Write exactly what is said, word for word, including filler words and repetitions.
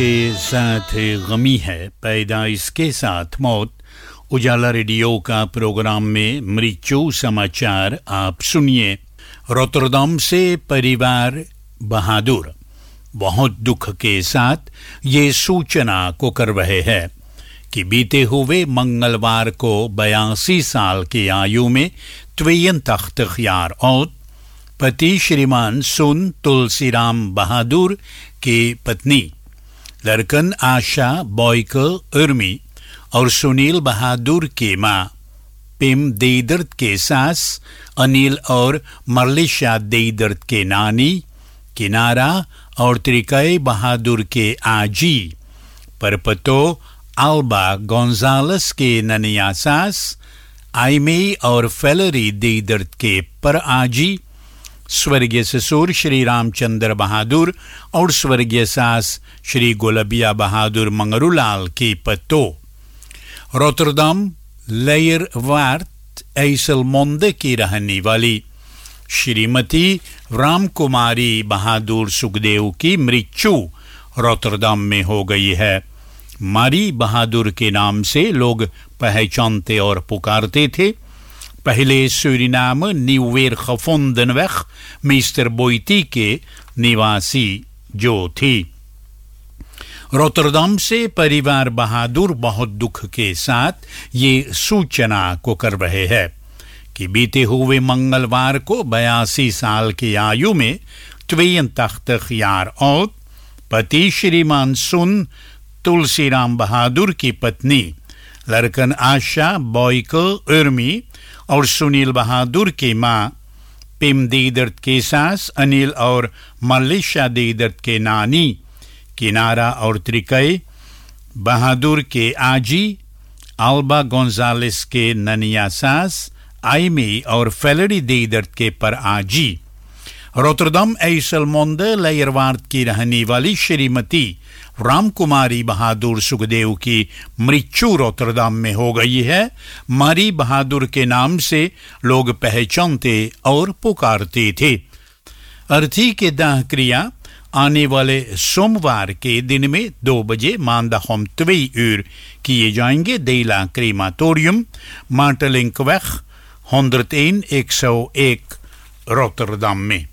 के साथ गमी है, पैदाइश के साथ मौत। उजाला रेडियो का प्रोग्राम में मृत्यु समाचार आप सुनिए। रोटरडम से परिवार बहादुर बहुत दुख के साथ ये सूचना को कर रहे हैं कि बीते हुए मंगलवार को बयासी साल की आयु में त्वेयन तख्त ख्यार और पति श्रीमान सुन तुलसीराम बहादुर की पत्नी लड़कन आशा बॉयकर उर्मी और सुनील बहादुर की मां पिम देदर्द के सास अनिल और मरलिशा देदर्द के नानी किनारा और त्रिकय बहादुर के आजी परपतो अल्बा गोंजालस के ननिया सास आइमे और फेलरी देदर्द के पर आजी स्वर्गीय ससुर श्री रामचंद्र बहादुर और स्वर्गीय सास श्री गोलबिया बहादुर मंगरूलाल की पत्तो रोटरडम लेयरवार्ट ऐसलमोंदे की रहने वाली श्रीमती रामकुमारी बहादुर सुखदेव की मृत्यु रोटरडम में हो गई है। मारी बहादुर के नाम से लोग पहचानते और पुकारते थे। पहले सूरीनाम न्यूवेर खफोंदनवेख मिस्टर बोइटी के निवासी जो थी। रोटरडम से परिवार बहादुर बहुत दुख के साथ ये सूचना को कर रहे हैं कि बीते हुए मंगलवार को बयासी साल की आयु में त्वेयन तख्त ख्यार और पति श्रीमान सुन तुलसीराम बहादुर की पत्नी लड़कन आशा बॉयकर उर्मी और सुनील बहादुर की मां पिम देदर्द के सास अनिल और मलिशा देदर्द के नानी किनारा और त्रिकय बहादुर के आजी अल्बा गोंजालेस के ननिया सास आइमी और फेलरी देदर्द के पर आजी रोटरडम ऐसलमोंदे लेयरवार्ट की रहने वाली श्रीमती रामकुमारी बहादुर सुखदेव की मृत्यु रोटरडम में हो गई है। मारी बहादुर के नाम से लोग पहचानते और पुकारते थे। अर्थी के दाह क्रिया आने वाले सोमवार के दिन में दो बजे मानदा होम त्वेई उर किए जाएंगे। देला क्रीमाटोरियम मार्टेलिंकवेग हंड्रेड वन एक सौ एक रोटरडम में।